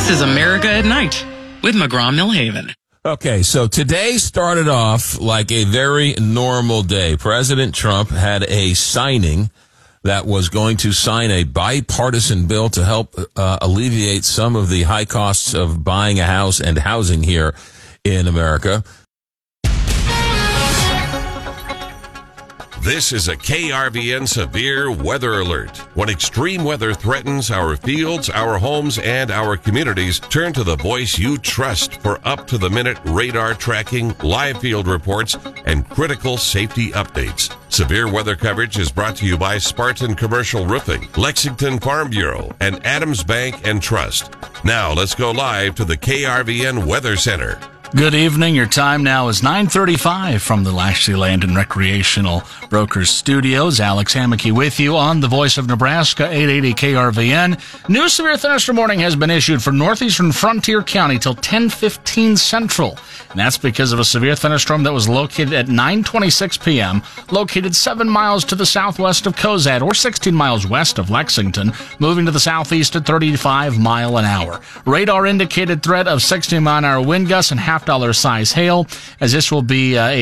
This is America at Night with McGraw-Millhaven. Okay, so today started off like a very normal day. President Trump had a signing that was going to sign a bipartisan bill to help alleviate some of the high costs of buying a house and housing here in America. This is a KRVN severe weather alert. When extreme weather threatens our fields, our homes, and our communities, turn to the voice you trust for up-to-the-minute radar tracking, live field reports, and critical safety updates. Severe weather coverage is brought to you by Spartan Commercial Roofing, Lexington Farm Bureau, and Adams Bank and Trust. Now let's go live to the KRVN Weather Center. Good evening. Your time now is 9:35 from the Lashley Land and Recreational Brokers Studios. Alex Hammocky with you on the Voice of Nebraska, 880 KRVN. New severe thunderstorm warning has been issued for northeastern Frontier County till 10:15 Central. And that's because of a severe thunderstorm that was located at 9:26 p.m., located 7 miles to the southwest of Cozad, or 16 miles west of Lexington, moving to the southeast at 35 miles an hour. Radar indicated threat of 60-mile-an-hour wind gusts and $50 size hail, as this will be a